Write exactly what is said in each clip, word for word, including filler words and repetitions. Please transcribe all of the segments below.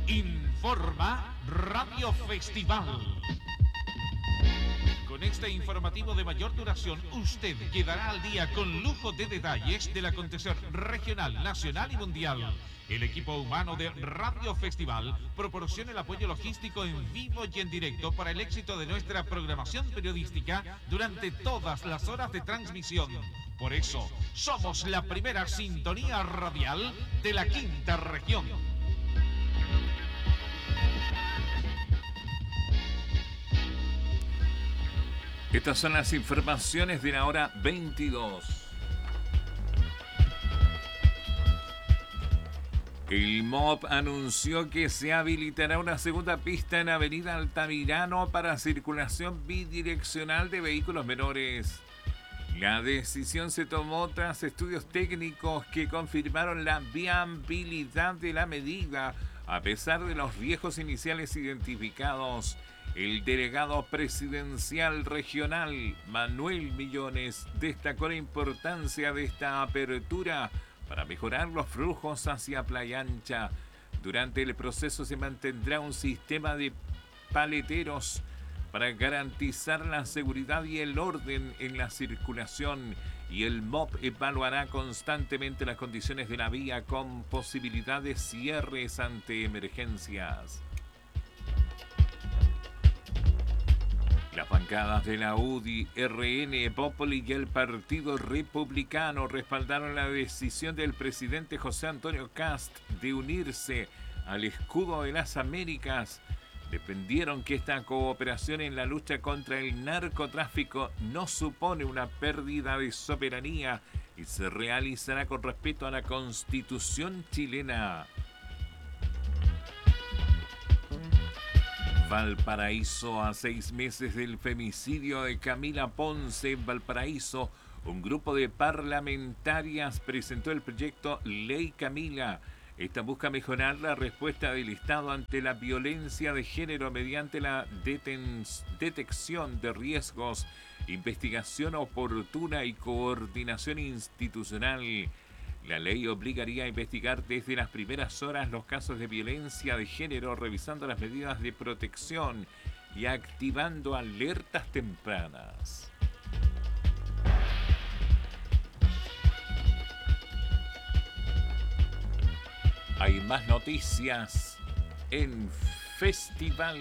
Informa Radio Festival. Con este informativo de mayor duración, usted quedará al día con lujo de detalles del acontecer regional, nacional y mundial. El equipo humano de Radio Festival proporciona el apoyo logístico en vivo y en directo para el éxito de nuestra programación periodística durante todas las horas de transmisión. Por eso, somos la primera sintonía radial de la quinta región. Estas son las informaciones de la hora veintidós. El M O P anunció que se habilitará una segunda pista en Avenida Altamirano para circulación bidireccional de vehículos menores. La decisión se tomó tras estudios técnicos que confirmaron la viabilidad de la medida, a pesar de los riesgos iniciales identificados. El delegado presidencial regional, Manuel Millones, destacó la importancia de esta apertura para mejorar los flujos hacia Playa Ancha. Durante el proceso se mantendrá un sistema de paleteros para garantizar la seguridad y el orden en la circulación, y el M O P evaluará constantemente las condiciones de la vía con posibilidad de cierres ante emergencias. Las bancadas de la U D I, R N, Populi y el Partido Republicano respaldaron la decisión del presidente José Antonio Kast de unirse al Escudo de las Américas. Defendieron que esta cooperación en la lucha contra el narcotráfico no supone una pérdida de soberanía y se realizará con respeto a la Constitución chilena. Valparaíso, a seis meses del femicidio de Camila Ponce en Valparaíso, un grupo de parlamentarias presentó el proyecto Ley Camila. Esta busca mejorar la respuesta del Estado ante la violencia de género mediante la deten- detección de riesgos, investigación oportuna y coordinación institucional. La ley obligaría a investigar desde las primeras horas los casos de violencia de género, revisando las medidas de protección y activando alertas tempranas. Hay más noticias en Festival.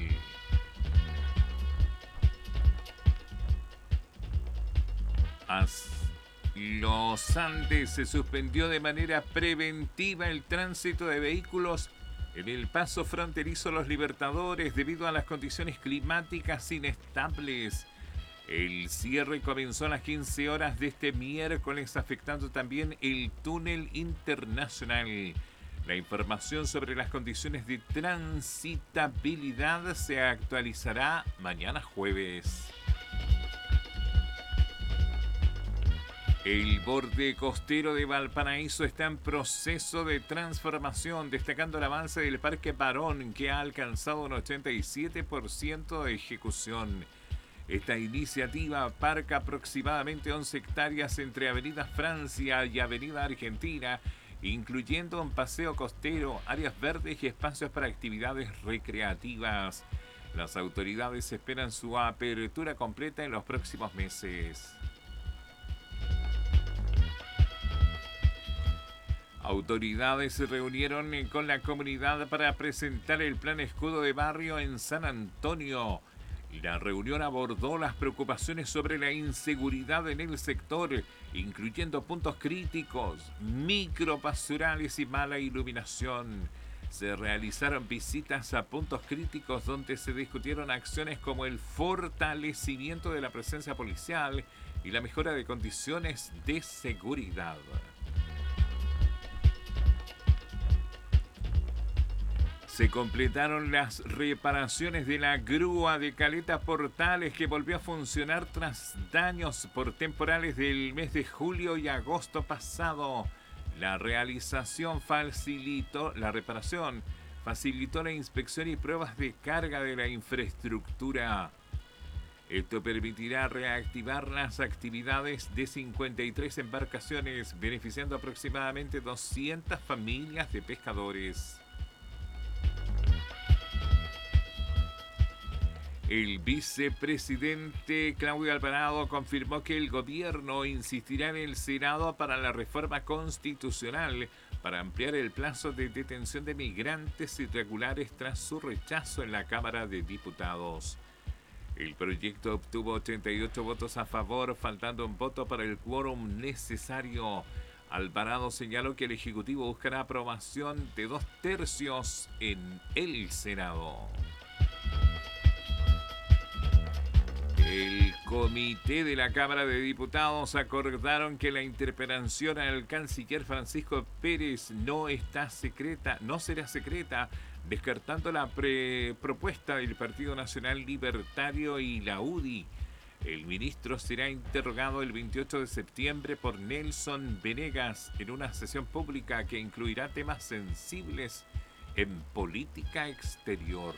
As Los Andes se suspendió de manera preventiva el tránsito de vehículos en el paso fronterizo Los Libertadores debido a las condiciones climáticas inestables. El cierre comenzó a las quince horas de este miércoles, afectando también el túnel internacional. La información sobre las condiciones de transitabilidad se actualizará mañana jueves. El borde costero de Valparaíso está en proceso de transformación, destacando el avance del Parque Barón, que ha alcanzado un ochenta y siete por ciento de ejecución. Esta iniciativa abarca aproximadamente once hectáreas entre Avenida Francia y Avenida Argentina, incluyendo un paseo costero, áreas verdes y espacios para actividades recreativas. Las autoridades esperan su apertura completa en los próximos meses. Autoridades se reunieron con la comunidad para presentar el plan escudo de barrio en San Antonio. La reunión abordó las preocupaciones sobre la inseguridad en el sector, incluyendo puntos críticos, microbasurales y mala iluminación. Se realizaron visitas a puntos críticos donde se discutieron acciones como el fortalecimiento de la presencia policial y la mejora de condiciones de seguridad. Se completaron las reparaciones de la grúa de Caleta Portales, que volvió a funcionar tras daños por temporales del mes de julio y agosto pasado. La realización facilitó, la reparación facilitó la inspección y pruebas de carga de la infraestructura. Esto permitirá reactivar las actividades de cincuenta y tres embarcaciones, beneficiando aproximadamente doscientas familias de pescadores. El vicepresidente Claudio Alvarado confirmó que el gobierno insistirá en el Senado para la reforma constitucional para ampliar el plazo de detención de migrantes irregulares tras su rechazo en la Cámara de Diputados. El proyecto obtuvo ochenta y ocho votos a favor, faltando un voto para el quórum necesario. Alvarado señaló que el Ejecutivo buscará aprobación de dos tercios en el Senado. El comité de la Cámara de Diputados acordaron que la interpelación al canciller Francisco Pérez no está secreta, no será secreta, descartando la pre propuesta del Partido Nacional Libertario y la U D I. El ministro será interrogado el veintiocho de septiembre por Nelson Venegas en una sesión pública que incluirá temas sensibles en política exterior.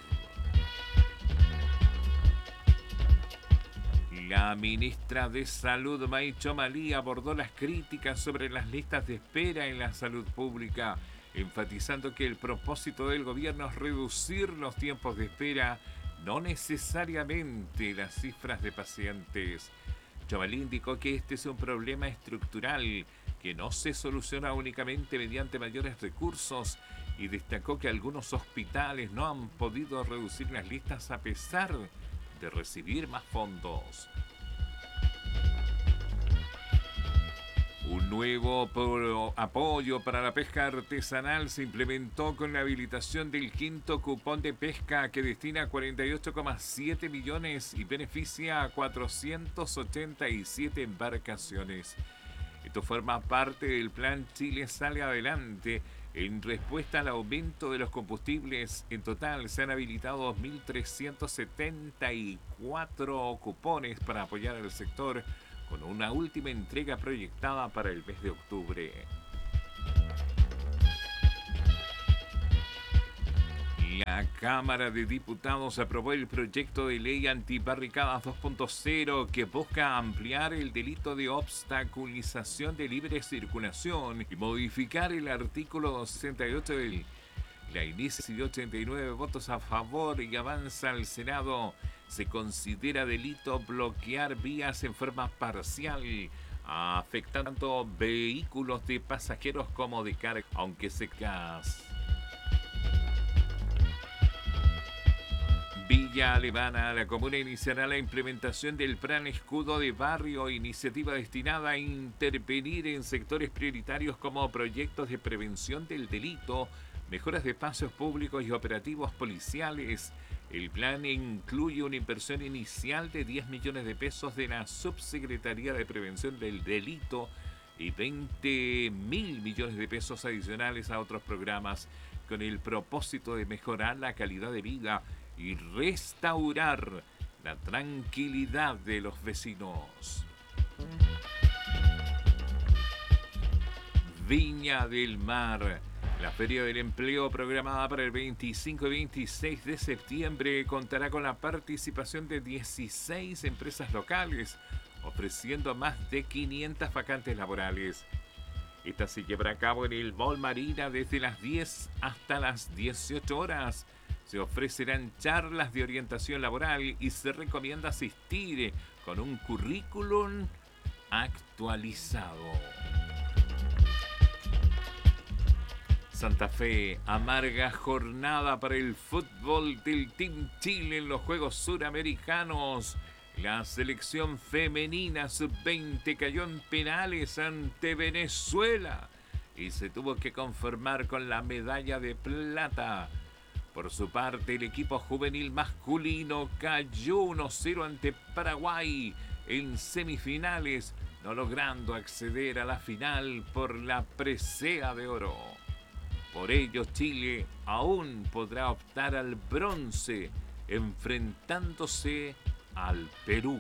La ministra de Salud, Maicho Malí, abordó las críticas sobre las listas de espera en la salud pública, enfatizando que el propósito del gobierno es reducir los tiempos de espera, no necesariamente las cifras de pacientes. Chomalí indicó que este es un problema estructural que no se soluciona únicamente mediante mayores recursos y destacó que algunos hospitales no han podido reducir las listas a pesar de recibir más fondos. Un nuevo apoyo para la pesca artesanal se implementó con la habilitación del quinto cupón de pesca que destina cuarenta y ocho coma siete millones y beneficia a cuatrocientas ochenta y siete embarcaciones. Esto forma parte del plan Chile Sale Adelante. En respuesta al aumento de los combustibles, en total se han habilitado dos mil trescientos setenta y cuatro cupones para apoyar al sector, con una última entrega proyectada para el mes de octubre. La Cámara de Diputados aprobó el proyecto de ley antibarricadas dos punto cero que busca ampliar el delito de obstaculización de libre circulación y modificar el artículo sesenta y ocho del. La inicia recibió ochenta y nueve votos a favor y avanza al Senado. Se considera delito bloquear vías en forma parcial, afectando tanto vehículos de pasajeros como de carga, aunque se gas. Villa Alemana, la comuna iniciará la implementación del Plan Escudo de Barrio, iniciativa destinada a intervenir en sectores prioritarios como proyectos de prevención del delito, mejoras de espacios públicos y operativos policiales. El plan incluye una inversión inicial de diez millones de pesos de la Subsecretaría de Prevención del Delito y veinte mil millones de pesos adicionales a otros programas con el propósito de mejorar la calidad de vida y restaurar la tranquilidad de los vecinos. Viña del Mar. La Feria del Empleo programada para el veinticinco y veintiséis de septiembre contará con la participación de dieciséis empresas locales, ofreciendo más de quinientas vacantes laborales. Esta se llevará a cabo en el Mall Marina desde las diez hasta las dieciocho horas. Se ofrecerán charlas de orientación laboral y se recomienda asistir con un currículum actualizado. Santa Fe, amarga jornada para el fútbol del Team Chile en los Juegos Suramericanos. La selección femenina sub veinte cayó en penales ante Venezuela y se tuvo que conformar con la medalla de plata. Por su parte, el equipo juvenil masculino cayó uno cero ante Paraguay en semifinales, no logrando acceder a la final por la presea de oro. Por ello, Chile aún podrá optar al bronce, enfrentándose al Perú.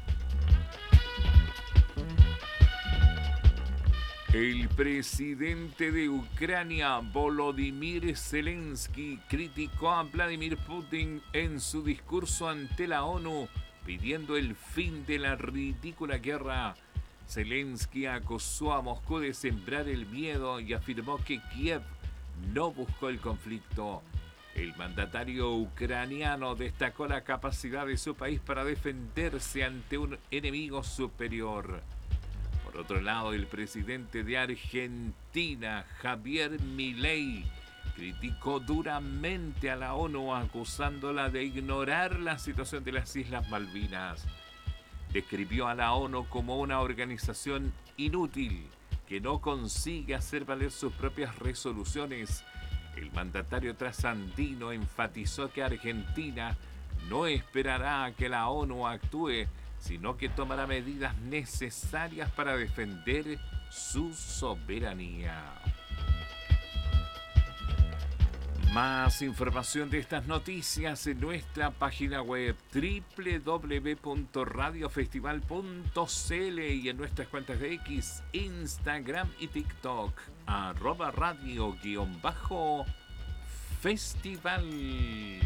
El presidente de Ucrania, Volodymyr Zelensky, criticó a Vladimir Putin en su discurso ante la ONU, pidiendo el fin de la ridícula guerra. Zelensky acusó a Moscú de sembrar el miedo y afirmó que Kiev no buscó el conflicto. El mandatario ucraniano destacó la capacidad de su país para defenderse ante un enemigo superior. Por otro lado, el presidente de Argentina, Javier Milei, criticó duramente a la ONU acusándola de ignorar la situación de las Islas Malvinas. Describió a la ONU como una organización inútil que no consigue hacer valer sus propias resoluciones. El mandatario trasandino enfatizó que Argentina no esperará a que la ONU actúe, sino que tomará medidas necesarias para defender su soberanía. Más información de estas noticias en nuestra página web doble u doble u doble u punto radio festival punto c l y en nuestras cuentas de X, Instagram y TikTok, arroba radio guión bajo festival.